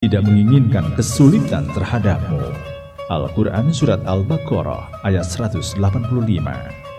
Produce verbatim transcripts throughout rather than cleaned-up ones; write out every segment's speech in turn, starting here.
tidak menginginkan kesulitan terhadapmu. Al-Quran Surat Al-Baqarah ayat seratus delapan puluh lima.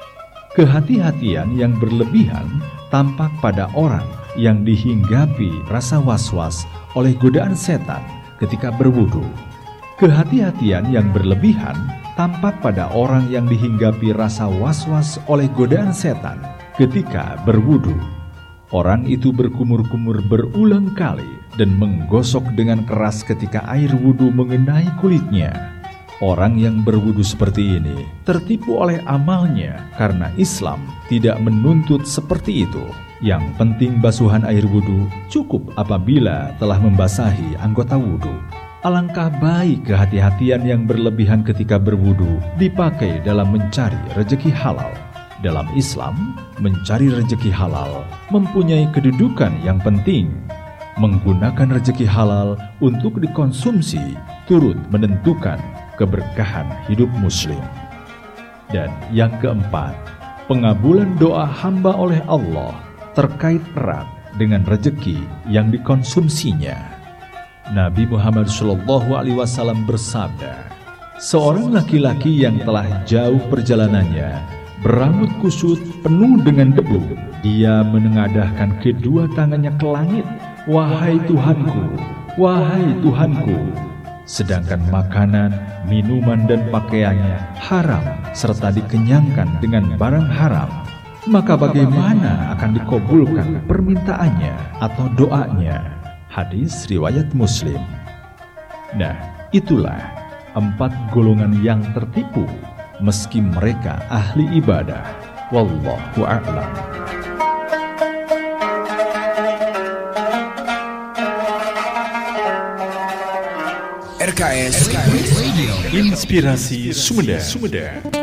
Kehati-hatian yang berlebihan tampak pada orang yang dihinggapi rasa was-was oleh godaan setan ketika berwudu. Kehati-hatian yang berlebihan tampak pada orang yang dihinggapi rasa was-was oleh godaan setan ketika berwudu. Orang itu berkumur-kumur berulang kali dan menggosok dengan keras ketika air wudu mengenai kulitnya. Orang yang berwudu seperti ini tertipu oleh amalnya karena Islam tidak menuntut seperti itu. Yang penting basuhan air wudu cukup apabila telah membasahi anggota wudu. Alangkah baik kehati-hatian yang berlebihan ketika berwudu dipakai dalam mencari rezeki halal. Dalam Islam, mencari rezeki halal mempunyai kedudukan yang penting. Menggunakan rezeki halal untuk dikonsumsi turut menentukan keberkahan hidup muslim. Dan yang keempat, pengabulan doa hamba oleh Allah terkait erat dengan rezeki yang dikonsumsinya. Nabi Muhammad shallallahu alaihi wasallam bersabda, seorang laki-laki yang telah jauh perjalanannya, berambut kusut penuh dengan debu, dia menengadahkan kedua tangannya ke langit, wahai Tuhanku, wahai Tuhanku, sedangkan makanan, minuman dan pakaiannya haram serta dikenyangkan dengan barang haram, maka bagaimana akan dikabulkan permintaannya atau doanya? Hadis riwayat Muslim. Nah, itulah empat golongan yang tertipu meski mereka ahli ibadah. Wallahu a'lam. R K S Radio Inspirasi Sumeda.